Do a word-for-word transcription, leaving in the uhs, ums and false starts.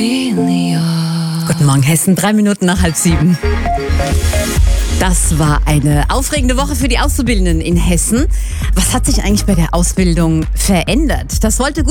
Guten Morgen, Hessen, drei Minuten nach halb sieben. Das war eine aufregende Woche für die Auszubildenden in Hessen. Was hat sich eigentlich bei der Ausbildung verändert? Das wollte